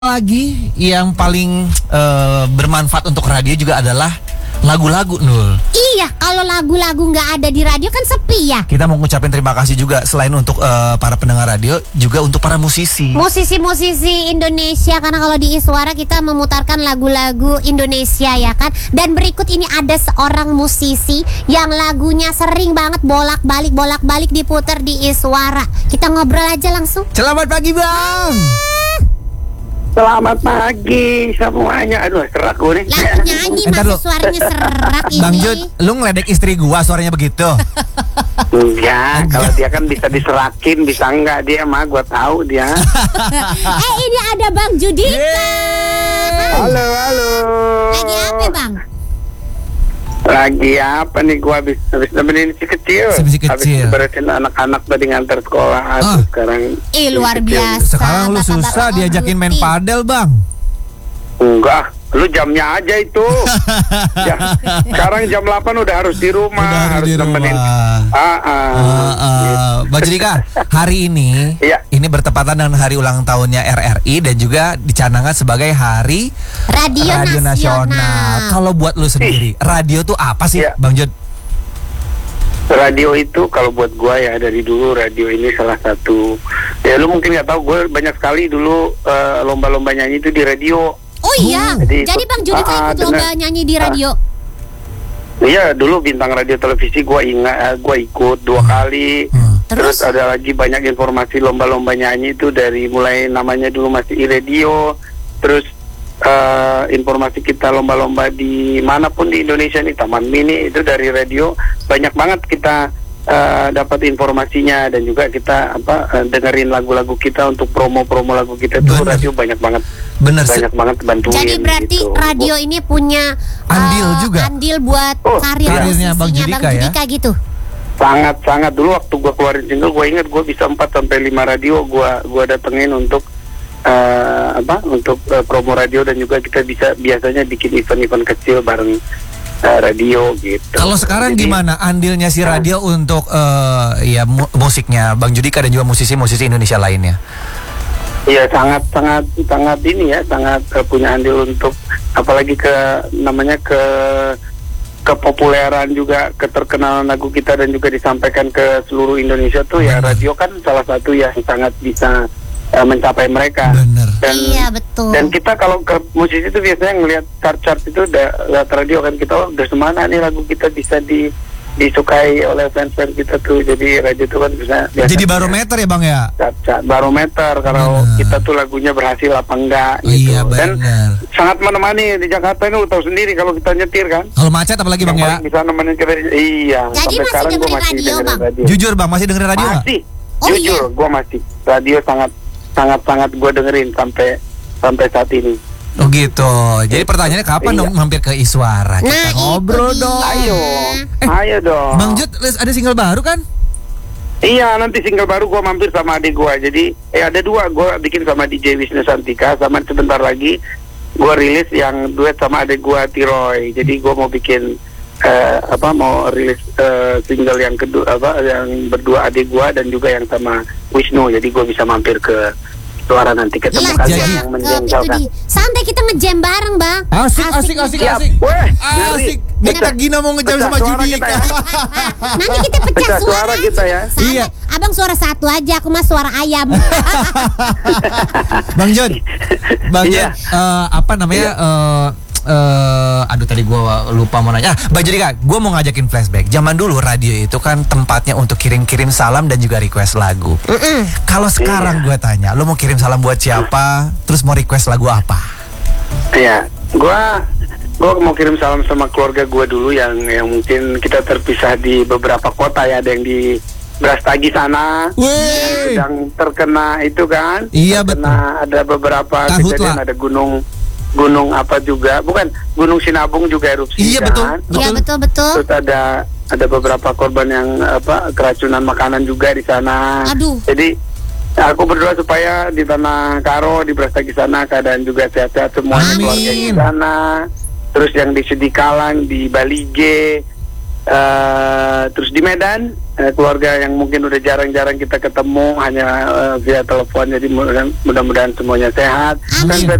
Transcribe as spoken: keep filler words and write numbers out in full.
Lagi yang paling uh, bermanfaat untuk radio juga adalah lagu-lagu, Nul. Iya, kalau lagu-lagu nggak ada di radio kan sepi ya. Kita mau ngucapin terima kasih juga selain untuk uh, para pendengar radio, juga untuk para musisi. Musisi-musisi Indonesia, karena kalau di Iswara kita memutarkan lagu-lagu Indonesia ya kan. Dan berikut ini ada seorang musisi yang lagunya sering banget bolak-balik bolak-balik diputar di Iswara. Kita ngobrol aja langsung. Selamat pagi, Bang. Selamat pagi semuanya. Aduh, serak gue nih. Lah nyanyi Entar masih lu. suaranya serak ini. Bang Jud, lu ngeledek istri gua suaranya begitu. Enggak, kalau dia kan bisa diserakin, bisa enggak dia mah gua tahu dia. Eh ini ada Bang Judika. Halo, halo. Lagi apa Bang? Lagi apa nih, gua habis habis nemenin si kecil. Si kecil. Habis beresin anak-anak tadi ngantar sekolah. Ah. Sekarang Eh luar biasa. Sekarang lu susah diajakin main padel, Bang. Enggak, lu jamnya aja itu. Ya, sekarang jam delapan udah harus di rumah, Udah harus harus di nemenin. rumah. Ah, ah. Uh, uh, Bang Judika, hari ini Iya. ini bertepatan dengan hari ulang tahunnya R R I dan juga dicanangkan sebagai Hari Radio, Radio Nasional. Nasional. Kalau buat lu sendiri, radio tuh apa sih, Iya. Bang Jud? Radio itu kalau buat gua ya, dari dulu radio ini salah satu, ya lu mungkin nggak tahu, gue banyak sekali dulu uh, lomba-lomba nyanyi itu di radio. Oh iya, Jadi jadi, ikut- Bang Judika ah, ikut lomba bener. nyanyi di radio. Iya, dulu bintang radio televisi gua ingat, uh, gua ikut dua kali. Hmm. Terus? Terus? ada lagi banyak informasi lomba-lomba nyanyi itu, dari mulai namanya dulu masih iRadio. Terus uh, informasi kita lomba-lomba di manapun di Indonesia nih, Taman Mini itu dari radio banyak banget kita uh, dapat informasinya, dan juga kita apa uh, dengerin lagu-lagu kita untuk promo-promo lagu kita tuh. Bener. Radio banyak banget Bener, se- banyak banget bantuin. Jadi berarti gitu. radio ini punya Andil uh, juga. andil buat Oh, karir karirnya musisinya Bang Judika ya? Judika gitu. Sangat-sangat dulu waktu gua keluarin single, gua ingat gua bisa empat sampai lima radio gua gua datengin untuk uh, apa? Untuk uh, promo radio, dan juga kita bisa biasanya bikin event-event kecil bareng uh, radio gitu. Kalau sekarang Jadi, gimana andilnya si radio untuk uh, ya mu- musiknya Bang Judika dan juga musisi-musisi Indonesia lainnya? Iya, sangat sangat sangat ini ya, sangat uh, punya andil untuk apalagi ke namanya ke kepopuleran juga, keterkenalan lagu kita, dan juga disampaikan ke seluruh Indonesia tuh ya. Bener. Radio kan salah satu yang sangat bisa uh, mencapai mereka. Bener. Dan Iya betul. dan kita kalau ke musisi itu biasanya ngelihat chart-chart itu, udah lihat radio kan, kita oh, udah semana nih lagu kita bisa di disukai oleh fans-fans kita tuh. Jadi radio itu kan bisa biasanya Jadi barometer ya, Bang ya? chart-chart barometer kalau Bener. kita tuh lagunya berhasil apa enggak Oh, gitu. iya, Dan bener. sangat menemani di Jakarta ini, lu tahu sendiri kalau kita nyetir kan. Kalau macet apalagi, Bang Yang ya? paling bisa nemenin kita, iya. Jadi sampai masih sekarang gua dengerin masih radio, dengerin Bang? radio. Jujur, Bang, masih dengerin radio nggak? Masih, Oh, jujur, gua masih radio sangat sangat sangat gua dengerin sampai sampai saat ini. Oh gitu. Jadi pertanyaannya kapan Iya. dong mampir ke Iswara? Kita Nah, ngobrol itu dia. dong. Ayo, Eh, ayo dong. Bang Jud, ada single baru kan? Iya, nanti single baru gua mampir sama adik gua. Jadi eh ada dua, gua bikin sama D J Wisnu Santika, sama sebentar lagi gua rilis yang duet sama adik gua Tiroy. Jadi gua mau bikin eh, apa mau rilis eh, single yang kedua, apa yang berdua adik gua dan juga yang sama Wisnu. Jadi gua bisa mampir ke Suara nanti, ketemu Lah, kalian jadi- yang cakep menjengkelkan. itu di. Santai kita ngejam bareng, Bang. Asik, asik, asik, nih. Siap. asik. Weh, Asik. Nih Pecah- Gina mau ngejam pecah sama suara Judika. kita ya. Nanti kita pecah, Pecah suara aja. kita ya. Santai. Iya. Abang suara satu aja, aku mah suara ayam. Bang Jod, Bang Jod, Iya. eh, apa namanya? eh eh, aduh tadi gue lupa mau nanya. Ah, Bang Judika, gue mau ngajakin flashback. Zaman dulu radio itu kan tempatnya untuk kirim-kirim salam dan juga request lagu. Kalau sekarang gue tanya, lo mau kirim salam buat siapa? Terus mau request lagu apa? Iya, gua gua mau kirim salam sama keluarga gua dulu yang yang mungkin kita terpisah di beberapa kota ya. Ada yang di Brastagi sana yang Wih, sedang terkena itu kan. Iya, terkena, ada beberapa Karhutla. kejadian, ada gunung gunung apa juga, bukan Gunung Sinabung juga erupsi. Iya, kan. betul. Iya betul betul. Terus ada ada beberapa korban yang apa keracunan makanan juga di sana. Aduh. Jadi aku berdoa supaya di Tanah Karo, di Brastagi sana keadaan juga sehat-sehat semua Amin. keluarga di sana. Terus yang di Sedikalang, di Balige, uh, terus di Medan, eh, keluarga yang mungkin udah jarang-jarang kita ketemu hanya eh, via telepon. Jadi mudah- mudah-mudahan semuanya sehat. Amin. Dan